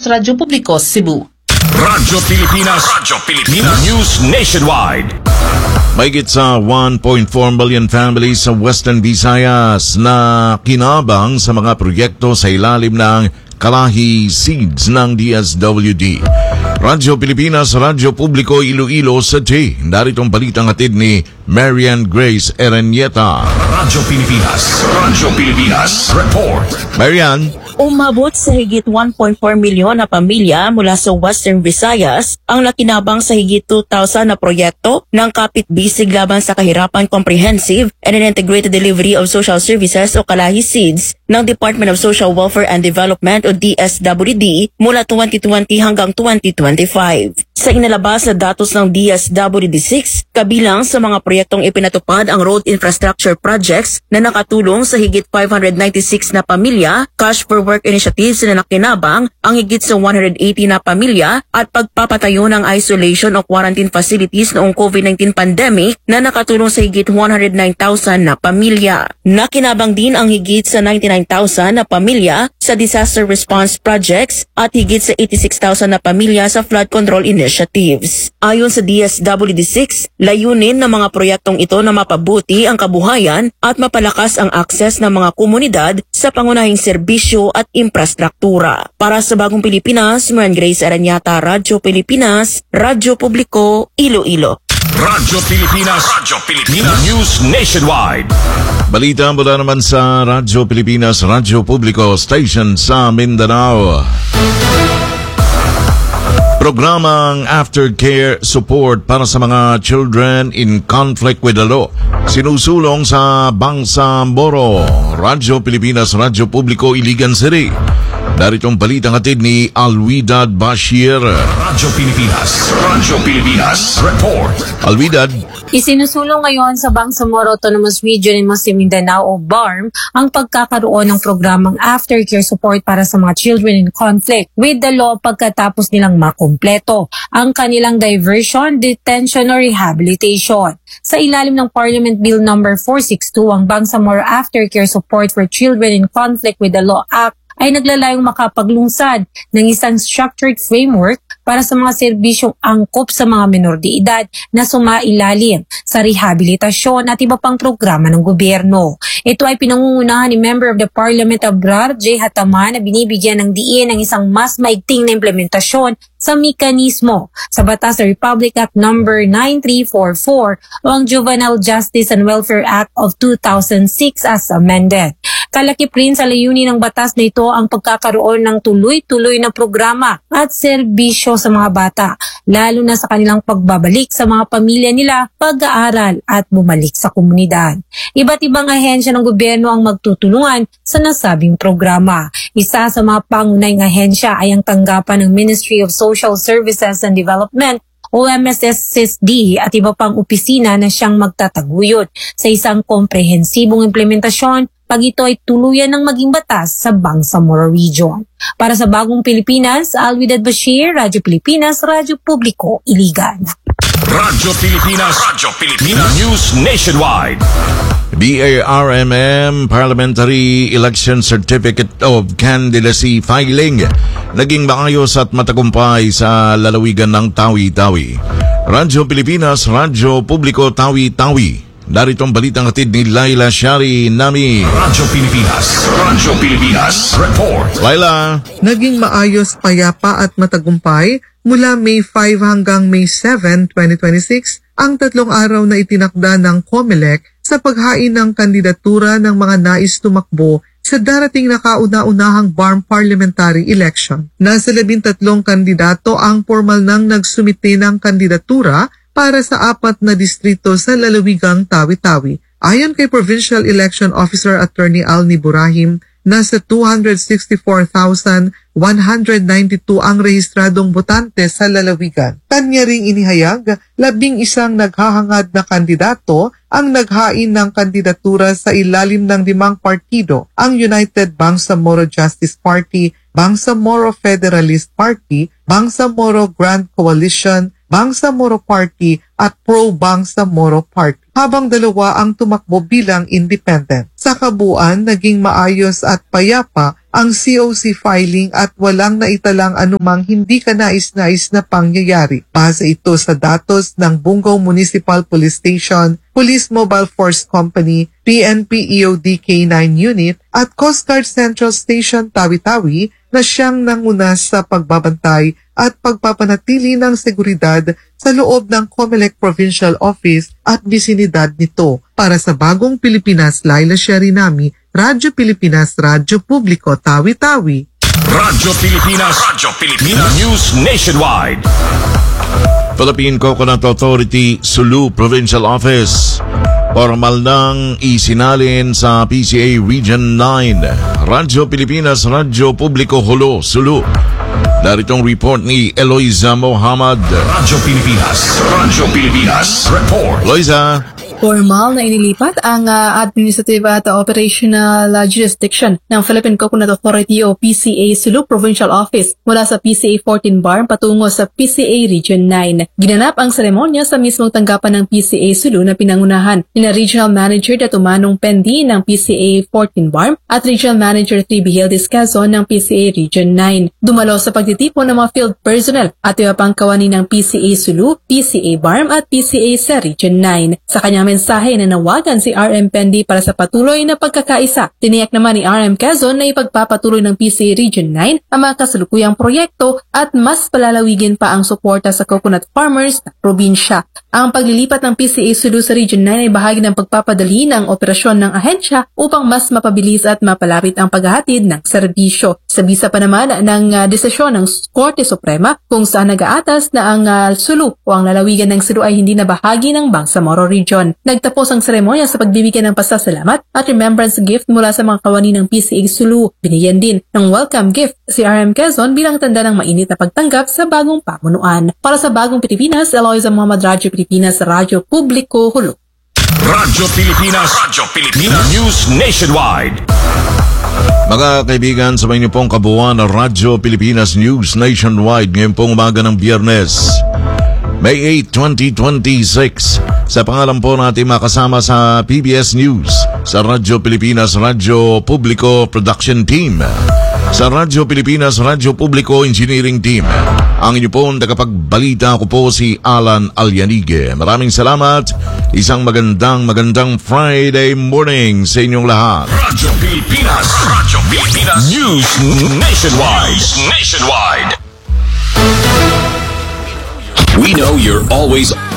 Radyo Publiko, Cebu. Radyo Pilipinas. News Nationwide. Mahigit sa 1.4 million families sa Western Visayas na kinabang sa mga proyekto sa ilalim ng Kalahi Seeds ng DSWD. Radyo Pilipinas, Radyo Publiko, Iloilo City. Daritong balitang hatid ni Marian Grace Erenieta. Radyo Pilipinas. Report. Marian. Umabot sa higit 1.4 milyon na pamilya mula sa Western Visayas ang nakinabang sa higit 2,000 na proyekto ng kapit-bisig laban sa kahirapan Comprehensive and Integrated Delivery of Social Services o Kalahi Seeds ng Department of Social Welfare and Development o DSWD mula 2020 hanggang 2025. Sa inalabas na datos ng DSWD-6, kabilang sa mga proyektong ipinatupad ang road infrastructure projects na nakatulong sa higit 596 na pamilya, cash for work initiatives na nakinabang ang higit sa 180 na pamilya at pagpapatayo ng isolation o quarantine facilities noong COVID-19 pandemic na nakatulong sa higit 109,000 na pamilya. Nakinabang din ang higit sa 99,000 na pamilya sa disaster response projects at higit sa 86,000 na pamilya sa flood control initiatives. Ayon sa DSWD-6, layunin ng mga proyektong ito na mapabuti ang kabuhayan at mapalakas ang akses ng mga komunidad sa pangunahing serbisyo at infrastruktura. Para sa Bagong Pilipinas, Marian Grace Erenieta, Radyo Pilipinas, Radyo Publiko, Iloilo. Radyo Pilipinas. News Nationwide. Balita mula naman sa Radyo Pilipinas, Radyo Publiko Station sa Mindanao. Programang aftercare support para sa mga children in conflict with the law sinusulong sa Bangsamoro. Radyo Pilipinas, Radyo Publiko, Iligan City. Daritong balitang hatid ni Alwidad Bashir. Radyo Pilipinas. Report. Alwidad. Isinusulong ngayon sa Bangsamoro Autonomous Region in Muslim Mindanao o BARM ang pagkakaroon ng programang aftercare support para sa mga children in conflict with the law pagkatapos nilang makumpleto ang kanilang diversion, detention or rehabilitation. Sa ilalim ng Parliament Bill No. 462, ang Bangsamoro Aftercare Support for Children in Conflict with the Law Act ay naglalayong makapaglungsad ng isang structured framework para sa mga serbisyong angkop sa mga menor de edad na sumailalim sa rehabilitasyon at iba pang programa ng gobyerno. Ito ay pinangungunahan ni Member of the Parliament Abrar J. Hataman na binibigyan ng diin ng isang mas maigting na implementasyon sa mekanismo sa Batas sa Republic Act No. 9344 o ang Juvenile Justice and Welfare Act of 2006 as amended. Kalakip rin sa layunin ng batas na ito ang pagkakaroon ng tuloy-tuloy na programa at serbisyo sa mga bata, lalo na sa kanilang pagbabalik sa mga pamilya nila, pag-aaral at bumalik sa komunidad. Iba't ibang ahensya ng gobyerno ang magtutulungan sa nasabing programa. Isa sa mga pangunahing ahensya ay ang tanggapan ng Ministry of Social Services and Development o MSSSD at iba pang opisina na siyang magtataguyod sa isang komprehensibong implementasyon pag ito ay tuluyan ng maging batas sa Bangsamoro Region. Para sa Bagong Pilipinas, Alwidad Bashir, Radyo Pilipinas, Radyo Publiko, Iligan. Radyo Pilipinas. News Nationwide. BARMM Parliamentary Election Certificate of Candidacy Filing naging maayos at matagumpay sa lalawigan ng Tawi-Tawi. Radyo Pilipinas, Radyo Publiko, Tawi-Tawi. Daritong balitang hatid ni Laila Shari Nami. Radyo Pilipinas. Report. Laila. Naging maayos, payapa at matagumpay mula May 5 hanggang May 7, 2026 ang 3 araw na itinakda ng COMELEC sa paghain ng kandidatura ng mga nais tumakbo sa darating na kauna-unahang BARM parliamentary election. Nasa 13 kandidato ang formal nang nagsumite ng kandidatura para sa 4 na distrito sa lalawigang Tawi-Tawi. Ayon kay Provincial Election Officer Attorney Alni Burahim, nasa 264,192 ang rehistradong botante sa lalawigan. Kanya ring inihayag, 11 naghahangad na kandidato ang naghain ng kandidatura sa ilalim ng 5 partido, ang United Bangsamoro Justice Party, Bangsamoro Federalist Party, Bangsamoro Grand Coalition, Bangsamoro Party at Pro-Bangsamoro Party, habang 2 ang tumakbo bilang independent. Sa kabuuan, naging maayos at payapa ang COC filing at walang naitalang anumang hindi kanais-nais na pangyayari. Base ito sa datos ng Bungaw Municipal Police Station, Police Mobile Force Company, PNP EOD K9 Unit at Coast Guard Central Station Tawi-Tawi na siyang nanguna sa pagbabantay at pagpapanatili ng seguridad sa loob ng COMELEC Provincial Office at bisinidad nito. Para sa Bagong Pilipinas, Laila Sharinami, Radyo Pilipinas, Radyo Publiko, Tawi-Tawi. Radyo Pilipinas. News Nationwide. Philippine Coconut Authority, Sulu Provincial Office. Formal nang isinalin sa PCA Region 9. Radyo Pilipinas, Radyo Publiko, Hulo, Sulu. Daritong report ni Eloisa Mohamad. Radyo Pilipinas. Report. Eloisa. Formal na inilipat ang administrative at operational jurisdiction ng Philippine Coconut Authority o PCA Sulu Provincial Office mula sa PCA 14 Barm patungo sa PCA Region 9. Ginanap ang seremonya sa mismong tanggapan ng PCA Sulu na pinangunahan ni Regional Manager Datumanong Pendi ng PCA 14 Barm at Regional Manager 3 Bihildis Quezon ng PCA Region 9. Dumalo sa pagtitipon ng mga field personnel at iba pang kawani ng PCA Sulu, PCA Barm at PCA sa Region 9. Sa kanyang mensahe na nawagan si RM Pendi para sa patuloy na pagkakaisa. Tiniyak naman ni RM Quezon na ipagpapatuloy ng PCA Region 9 ang mga kasalukuyang proyekto at mas palalawigin pa ang suporta sa coconut farmers ng probinsya. Ang paglilipat ng PCA Sulu sa Region 9 ay bahagi ng pagpapadali ng operasyon ng ahensya upang mas mapabilis at mapalapit ang paghahatid ng serbisyo. Sa bisa pa naman ng desisyon ng Korte Suprema kung saan nag-aatas na ang Sulu o ang lalawigan ng Sulu ay hindi na bahagi ng Bangsamoro Region. Nagtapos ang seremonya sa pagbibigay ng pasasalamat at remembrance gift mula sa mga kawani ng PCA Sulu. Binigyan din ng welcome gift si RM Quezon bilang tanda ng mainit na pagtanggap sa bagong pamunuan. Para sa Bagong Pilipinas, Eloisa Mohamad, Radyo Pilipinas, Radyo Publiko, Hulo. Radyo Pilipinas. News Nationwide. Mga kaibigan, sabay niyo pong kabuuan ng Radyo Pilipinas News Nationwide ngayong pong umaga ng Biyernes, May 8, 2026. Sa pangalan po natin makasama sa PBS News, sa Radyo Pilipinas, Radyo Publiko Production Team, sa Radyo Pilipinas, Radyo Publiko Engineering Team. Ang inyo pong tagapagbalita ko po si Alan Alyanige. Maraming salamat. Isang magandang Friday morning sa inyong lahat. Radyo Pilipinas. News Nationwide. We know you're always